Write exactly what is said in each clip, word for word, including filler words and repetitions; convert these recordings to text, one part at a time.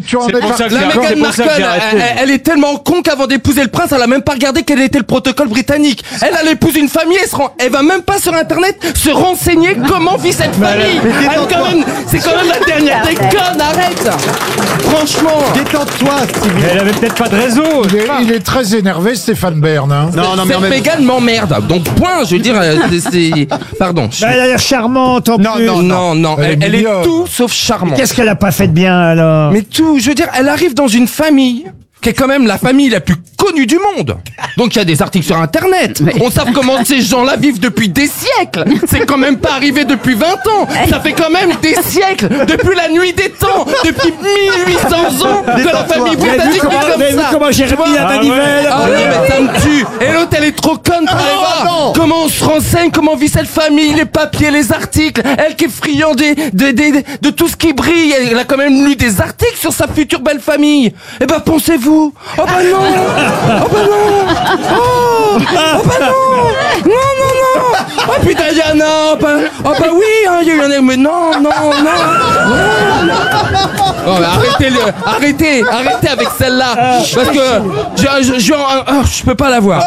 tu en es parti. La Meghan Markle, elle, elle est tellement con qu'avant d'épouser le prince, elle a même pas regardé quel était le protocole britannique. Elle, elle épouse une famille, elle, se rend, elle va même pas sur internet se renseigner comment vit cette famille. Elle, quand même, c'est quand même la dernière des connes, arrête. Franchement. Détends-toi, Stevie. Elle avait peut-être pas de réseau. Il est, il est très énervé, Stéphane Bern. Hein. Non, non, mais en Cette même Meghan m'emmerde. Donc point, je veux dire, euh, c'est, c'est... pardon. Je... Bah, elle a l'air charmante en Non, plus. non, Non, non, Elle est elle, elle est mignonne. tout sauf charmante. Qu'est-ce qu'elle a pas fait de bien alors? Mais tout, je veux dire, elle arrive dans une famille qui est quand même la famille la plus connue du monde. Donc il y a des articles sur internet. On sait comment ces gens-là vivent depuis des siècles. C'est quand même pas arrivé depuis vingt ans. Ça fait quand même des siècles, depuis la nuit des temps, depuis mille huit cents ans que la famille Vous avez vu britannique comment, vit vous avez comme vu ça. comment j'ai remis la Ah manivelle? Ah non, mais ça me tue. Et l'autre, elle est trop conne pour aller voir comment on se renseigne, comment vit cette famille, les papiers, les articles. Elle qui est friand des, des, des- de tout ce qui brille. Elle a quand même lu des articles sur sa future belle famille. Eh ben, pensez-vous. Oh bah non. Oh bah non. Oh, oh bah non. Non, non, non. Oh putain, Diana. Oh bah, oh bah oui, hein, il y a eu un... Mais non, non, non. Oh, mais arrêtez, le, arrêtez, arrêtez avec celle-là. Parce que je, je, je, oh, je peux pas la voir.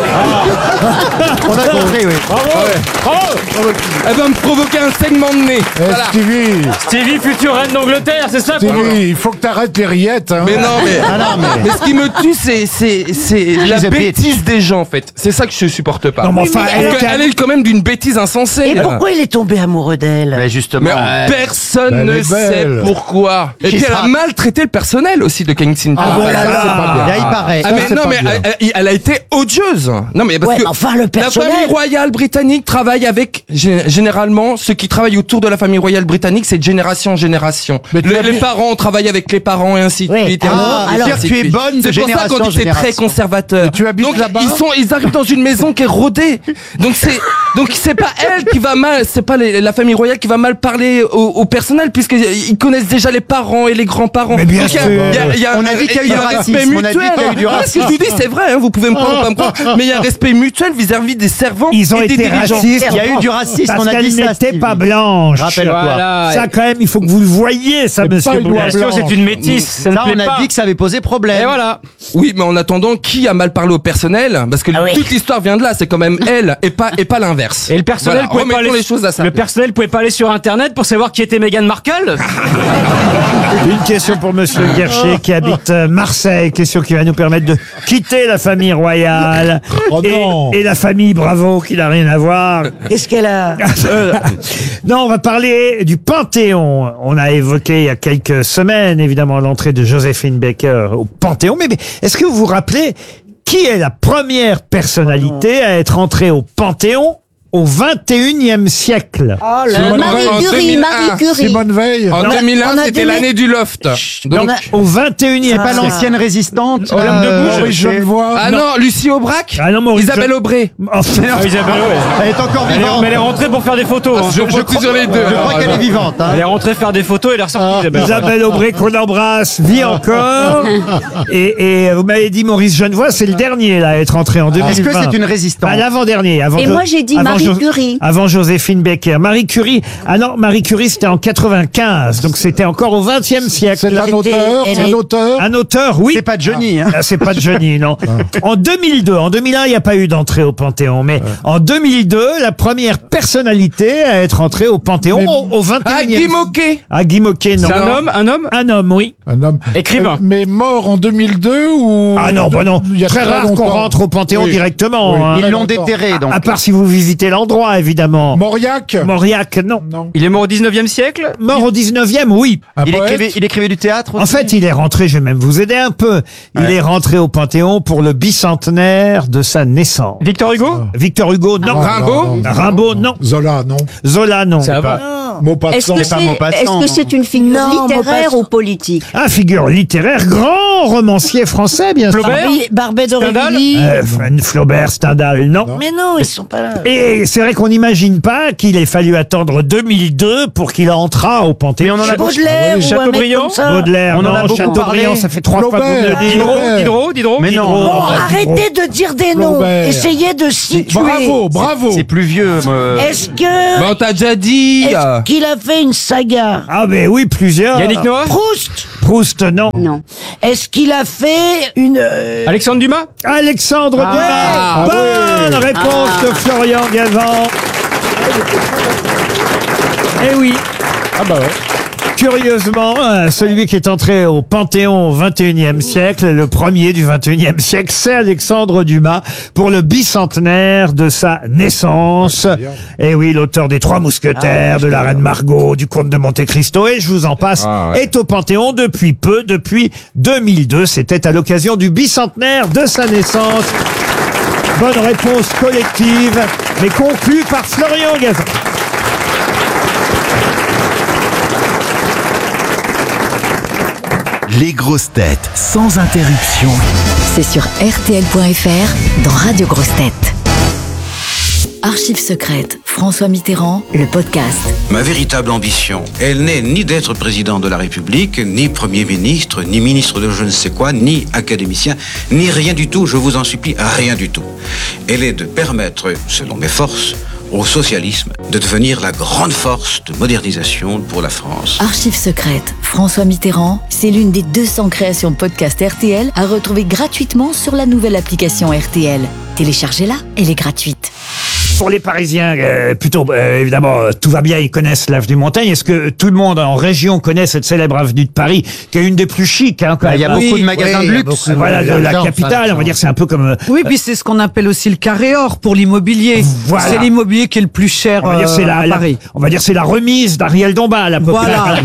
on a compris, oui. Elle va me provoquer un saignement de nez. Eh, Voilà. Stevie, Stevie, future reine d'Angleterre, c'est ça quoi. Stevie, il faut que t'arrêtes les rillettes. Hein. Mais non, mais, Ah non, mais- mais ce qui me tue, c'est, c'est, c'est la a bêtise des gens, en fait. C'est ça que je supporte pas. Non, mais enfin, elle Parce était- qu'elle est quand même d'une bêtise insensée. Et pourquoi il est tombé amoureux d'elle? Mais justement. Mais euh, personne elle ne est sait belle. pourquoi. Et Qui puis elle a sera- maltraité le personnel aussi de Kensington. Ah, voilà, ça, là. c'est pas bien. Là, il paraît. Ah Ça, mais c'est non pas mais bien. elle, elle- elle a été odieuse. Non mais parce Ouais, que mais enfin, le la personnel. famille royale britannique travaille avec gé- généralement ceux qui travaillent autour de la famille royale britannique, c'est de génération en génération. Mais tu Le- as les vu- parents travaillent avec les parents et ainsi de Oui. suite. et Ah, ainsi de alors, suite. tu es bonne de C'est pour ça génération qu'on en dit t'es très génération. conservateur. Et tu habites donc là-bas ils sont ils arrivent dans une maison qui est rodée. Donc c'est donc c'est pas elle qui va mal, c'est pas les- la famille royale qui va mal parler au, au personnel puisqu'ils connaissent déjà les parents et les grands-parents. Mais bien Donc, il y a- sûr. il y a- il y a On a un- dit qu'il y a eu il y du un racisme, respect on a dit mutuel. qu'il y a eu du Ah, ce que je vous dis, c'est vrai, hein, vous pouvez me croire ou pas me croire, mais il y a un respect mutuel vis-à-vis des servants Ils ont et des été dirigeants. racistes. Il y a eu du racisme, Parce on a qu'elle dit ça. n'était Stevie. pas blanche. Rappelle-toi. Voilà. Ça, quand même, il faut que vous le voyez, ça, C'est monsieur pas une loi Boulet. Bien sûr, c'est une métisse. Ça ne Ça, plaît on a pas. dit que ça avait posé problème. Et voilà. Oui, mais en attendant, qui a mal parlé au personnel? Parce que Ah oui. toute l'histoire vient de là, c'est quand même elle et pas et pas l'inverse. Et le personnel Voilà, pouvait pas remettons aller, les choses à sa le place. personnel pouvait pas aller sur internet pour savoir qui était Meghan Markle. Une question pour monsieur Guercher qui habite euh, Marseille. Question qui va nous permettre de quitter la famille royale. Oh non. et, et la famille Bravo qui n'a rien à voir. Qu'est-ce qu'elle a? Non, on va parler du Panthéon. On a évoqué il y a quelques semaines, évidemment, l'entrée de Joséphine Baker au Panthéon. Mais, mais est-ce que vous vous rappelez qui est la première personnalité à être entrée au Panthéon au vingt et unième siècle? Oh là Simone là. Veil, en Marie Curie, deux mille un. Marie Curie. Simone Veil. En Non, deux mille on un, a c'était des- l'année du loft. Donc, On a- Au vingt et unième C'est pas siècle. l'ancienne résistante. Oh, l'homme de euh, bouge. Maurice c'est- Genevois. ah non, Lucie Aubrac, Ah non, Maurice Isabelle Je- Aubray. Enfin, Ah, Isabelle, ouais. Elle est encore Elle est, vivante. mais elle est rentrée pour faire des photos. hein. Je compte sur les deux. Je crois alors, qu'elle est vivante. hein. Elle est rentrée faire des photos et elle est ressortie. Isabelle. Isabelle Aubray qu'on embrasse vit encore. Et, et vous m'avez dit Maurice Genevois, c'est le dernier là à être entré en deux mille vingt. Est-ce que c'est une résistante? Ah, l'avant-dernier. Avant Et Jo- moi, j'ai dit avant Marie Jo- Curie. Avant Joséphine Baker. Marie Curie. Ah non, Marie Curie, c'était en quatre-vingt-quinze. Donc c'était encore au vingtième siècle. C'est un auteur. elle C'est un est- auteur. Un auteur, oui. C'est pas Johnny. Hein. Ah, c'est pas de Johnny, non. En deux mille deux, en deux mille un, il n'y a pas eu d'entrée au Panthéon, mais en deux mille deux, la première personnalité à être entrée au Panthéon Mais- au, au vingt et Ah, unième. Guy Moquet. Ah, Guy Moquet, non. C'est un homme, un homme. Un homme, oui. Un homme. Écrivain. Euh, mais mort en deux mille deux ou. Ah non, bah non. Il y a Très rare qu'on longtemps. rentre au Panthéon Oui. directement. Oui. hein. Ils l'ont longtemps. déterré, donc. À part si vous visitez l'endroit, évidemment. Mauriac. Mauriac, non. Non. Il est mort au dix-neuvième siècle. Mort au dix-neuvième, oui. Un Il poète. écrivait, il écrivait du théâtre En aussi. fait, il est rentré, je vais même vous aider un peu. Il est rentré au Panthéon pour le bicentenaire de sa naissance. Victor Hugo. Victor Hugo, non. Non, Rimbaud. non, non. Rimbaud, non. Zola, non. Zola, non. Ça va. Est-ce Maupassant. que C'est pas c'est Maupassant, est-ce que non. c'est une figure Non, littéraire Maupassant. ou politique? Un figure littéraire, grand romancier français, bien sûr. Flaubert. Barbet- Barbet Stendhal. d'Aurevilly. Euh, Fran- Flaubert, Stendhal, non. Mais non, ils sont pas là. Et c'est vrai qu'on n'imagine pas qu'il ait fallu attendre deux mille deux pour qu'il entrât au Panthéon. Mais on en a Baudelaire ou un mec Chateaubriand. comme ça. Baudelaire, On en a non, beaucoup Chateaubriand, parlé. ça fait trois fois que vous me le Flaubert. dites. Diderot, Flaubert. Diderot, Diderot. Mais non. Diderot. Oh, arrêtez de dire des noms. Flaubert. Essayez de situer. Bravo, bravo. C'est plus vieux. moi. Est-ce que Mais on t'a déjà dit. est-ce qu'il a fait une saga? Ah ben oui, plusieurs. Yannick Noah. Proust. Proust, non. Non. Est-ce qu'il a fait une... euh, Alexandre Dumas. Alexandre Dumas. Bonne réponse de Florian Gazan. Eh oui. Ah bah ouais. Curieusement, euh, celui qui est entré au Panthéon au vingt et unième siècle, le premier du vingt et unième siècle, c'est Alexandre Dumas pour le bicentenaire de sa naissance. Et oui, l'auteur des Trois Mousquetaires, de la Reine Margot, du Comte de Monte Cristo, et je vous en passe, Ah ouais. est au Panthéon depuis peu, depuis deux mille deux. C'était à l'occasion du bicentenaire de sa naissance. Bonne réponse collective, mais conclue par Florian Gazan. Les grosses têtes sans interruption. C'est sur R T L point F R dans Radio Grosses Têtes. Archives secrètes, François Mitterrand, le podcast. Ma véritable ambition, elle n'est ni d'être président de la République, ni Premier ministre, ni ministre de je ne sais quoi, ni académicien, ni rien du tout, je vous en supplie, rien du tout. Elle est de permettre, selon mes forces, au socialisme de devenir la grande force de modernisation pour la France. Archives secrètes, François Mitterrand, c'est l'une des deux cents créations podcast R T L à retrouver gratuitement sur la nouvelle application R T L. Téléchargez-la, elle est gratuite. Pour les Parisiens, euh, plutôt, euh, évidemment, euh, tout va bien, ils connaissent l'avenue Montaigne. Est-ce que tout le monde en région connaît cette célèbre avenue de Paris, qui est une des plus chics, hein, quand Il y a même, beaucoup hein. de magasins oui, de il y a luxe. beaucoup. Voilà, de la J'adore ça, capitale, on va dire, c'est un peu comme... euh, Oui, puis c'est ce qu'on appelle aussi le carré or pour l'immobilier. Voilà. C'est l'immobilier qui est le plus cher on va dire, c'est euh, la, à la- Paris. on va dire, c'est la remise d'Ariel Dombal, à peu près. Voilà.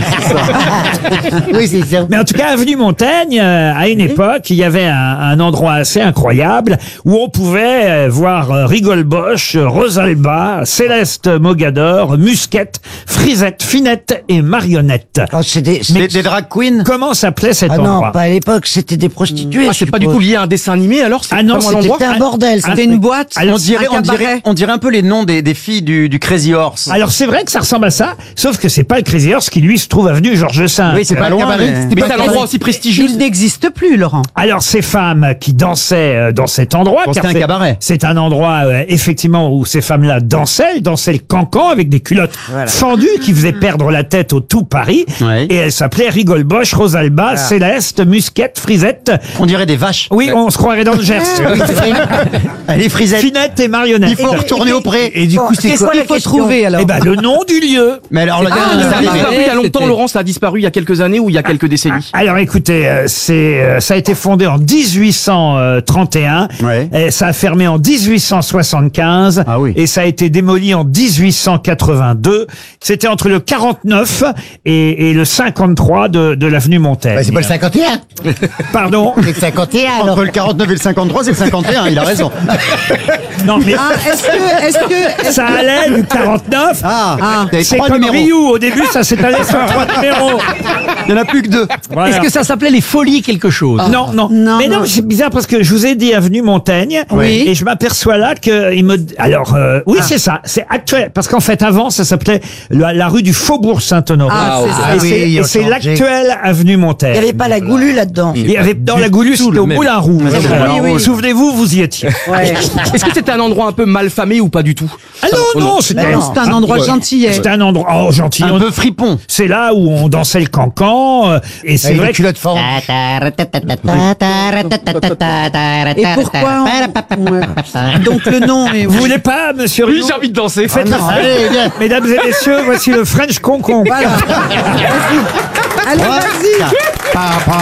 Oui, c'est ça. Mais en tout cas, avenue Montaigne, euh, à une époque, il y avait un, un endroit assez incroyable où on pouvait euh, voir euh, Rigole Bosch, euh, Rosalba, Céleste Mogador, Musquette, Frisette, Finette et Marionnette. oh, c'est des... c'est- Des, des drag queens. Comment s'appelait cet Ah non, endroit? pas à l'époque, c'était des prostituées. Ah, je c'est pas du suppose. tout lié à un dessin animé, alors c'est Ah non, vraiment c'était l'endroit. C'était un bordel. Ah, C'était une boîte. Alors, On dirait, un on, dirait, cabaret. on dirait un peu les noms des, des filles du, du Crazy Horse. Alors c'est vrai que ça ressemble à ça, sauf que c'est pas le Crazy Horse qui lui se trouve avenue Georges V. Oui, c'est pas loin, mais- Mais c'est un endroit aussi prestigieux. Il n'existe plus, Laurent. Alors ces femmes qui dansaient euh, dans cet endroit, Bon, car c'était un c'est- cabaret. c'est un endroit euh, effectivement où ces femmes-là dansaient, elles dansaient le cancan avec des culottes fendues qui faisaient perdre la tête au tout Paris. Ouais. Et elles s'appelaient Rigole Bosch, Rosalba, Céleste, Musquette, Frisette. On dirait des vaches. Oui, on se croirait dans le Gers. Elle est frisette. Finette et Marionnette. Il faut retourner au pré. Et du coup, c'est Qu'est-ce quoi qu'il faut trouver alors Eh ben le nom du lieu. Mais alors, la Ah, dernière, ça a c'est disparu arrivé. il y a longtemps, C'était- Laurent, ça a disparu il y a quelques années ou il y a quelques décennies. Alors écoutez, euh, c'est euh, ça a été fondé en dix-huit cent trente et un, Ouais. et ça a fermé en dix-huit cent soixante-quinze, Ah oui. et ça a été démoli en dix-huit cent quatre-vingt-deux. C'était entre le quarante-neuf et, et le cinquante-trois de, de l'avenue Montaigne. Bah, c'est pas le cinquante et un. Pardon. C'est le cinquante et un, alors. Entre le quarante-neuf et le cinquante-trois, c'est le cinquante et un, il a raison. Non mais Ah, est-ce que, est-ce que, est-ce ça allait du quarante-neuf. Ah, Ah. il y avait C'est trois comme numéros. Rioux, au début ça s'est allé sur trois numéros. Il n'y en a plus que deux. Voilà. Est-ce que ça s'appelait les Folies quelque chose? Non, non, Non, mais non, non. c'est bizarre parce que je vous ai dit avenue Montaigne, Oui. et je m'aperçois là que il me. Alors euh, oui, c'est ça, c'est actuel, parce qu'en fait avant ça s'appelait la, la rue du Faubourg Saint-Honoré. Ah, c'est ça. Et Ah c'est- oui, ils et ont c'est changé. l'actuelle avenue Montaigne. Il n'y avait pas la goulue là-dedans. Il y avait dans la Goulue, c'était au Moulin Rouge. Oui, oui. Souvenez-vous, vous y étiez. Ouais. Est-ce que c'était un endroit un peu mal famé ou pas du tout? Ah non, non, c'était Mais non. c'est un endroit gentillet. c'était un endroit oh, gentil. Un peu fripon. C'est là où on dansait le cancan, euh, et c'est Avec vrai les que culottes fendues. Et pourquoi on- Ouais. Donc le nom est... vous voulez pas, Monsieur Oui, Rioux j'ai envie de danser. Faites la Allez, viens. Mesdames et messieurs, voici le French Concon. Voilà. Allez, vas-y. Pa, pa,